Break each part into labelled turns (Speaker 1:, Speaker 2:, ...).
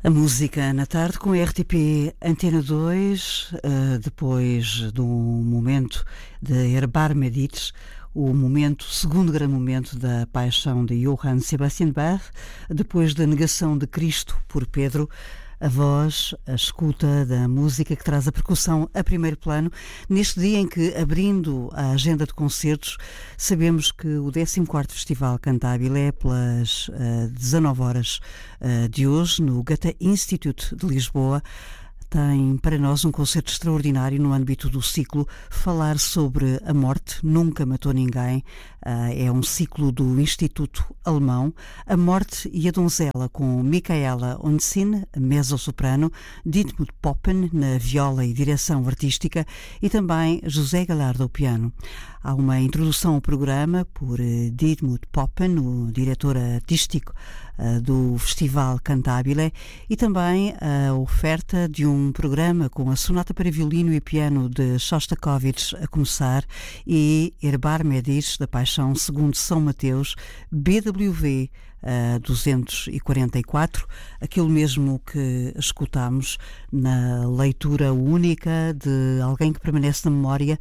Speaker 1: A música na tarde com a RTP Antena 2, depois do momento de Herbar Medites, o segundo grande momento da paixão de Johann Sebastian Bach, depois da negação de Cristo por Pedro, a voz, a escuta da música que traz a percussão a primeiro plano, neste dia em que, abrindo a agenda de concertos, sabemos que o 14º Festival Cantabile, pelas 19 horas de hoje, no Goethe Institute de Lisboa, tem para nós um concerto extraordinário no âmbito do ciclo Falar sobre a Morte, Nunca Matou Ninguém. É um ciclo do Instituto Alemão. A Morte e a Donzela, com Michaela Onsin, mezzo-soprano, Dietmut Poppen na viola e direção artística e também José Galardo ao piano. Há uma introdução ao programa por Dietmut Poppen, o diretor artístico do Festival Cantabile, e também a oferta de um programa com a sonata para violino e piano de Shostakovich a começar e Herbar Medites da Paixão segundo São Mateus, BWV 244, aquilo mesmo que escutamos na leitura única de Alguém que Permanece na Memória,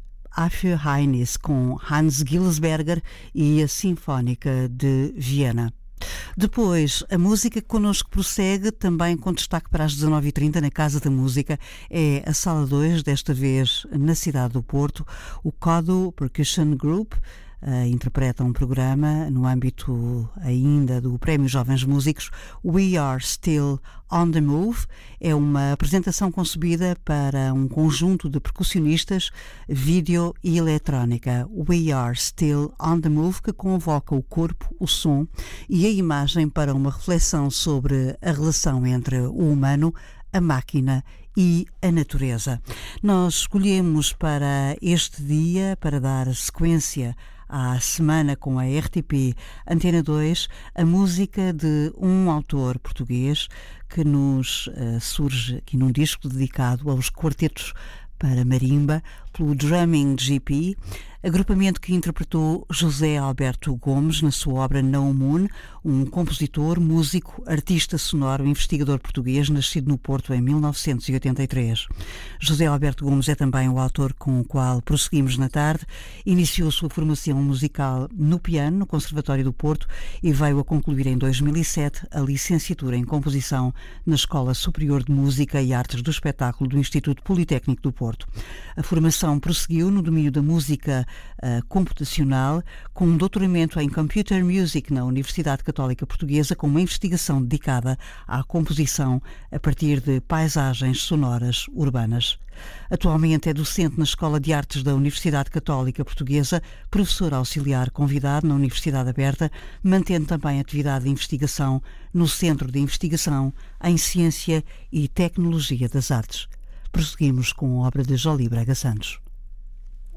Speaker 1: Für Heines, com Hans Gillesberger e a Sinfónica de Viena. Depois, a música que connosco prossegue, também com destaque para as 19h30 na Casa da Música, é a Sala 2, desta vez na cidade do Porto. O Kodo Percussion Group interpreta um programa no âmbito ainda do Prémio Jovens Músicos. We Are Still on the Move é uma apresentação concebida para um conjunto de percussionistas, vídeo e eletrónica. We Are Still on the Move, que convoca o corpo, o som e a imagem para uma reflexão sobre a relação entre o humano, a máquina e a natureza. Nós escolhemos para este dia, para dar sequência à semana com a RTP Antena 2, a música de um autor português que nos surge aqui num disco dedicado aos quartetos para marimba, pelo Drumming GP, agrupamento que interpretou José Alberto Gomes na sua obra No Moon, um compositor, músico, artista sonoro, investigador português, nascido no Porto em 1983. José Alberto Gomes é também o autor com o qual prosseguimos na tarde. Iniciou sua formação musical no piano, no Conservatório do Porto, e veio a concluir em 2007 a licenciatura em composição na Escola Superior de Música e Artes do Espetáculo do Instituto Politécnico do Porto. A formação prosseguiu no domínio da música computacional, com um doutoramento em Computer Music na Universidade Católica Portuguesa, com uma investigação dedicada à composição a partir de paisagens sonoras urbanas. Atualmente é docente na Escola de Artes da Universidade Católica Portuguesa, professor auxiliar convidado na Universidade Aberta, mantendo também atividade de investigação no Centro de Investigação em Ciência e Tecnologia das Artes. Prosseguimos com a obra de Jolie Braga Santos.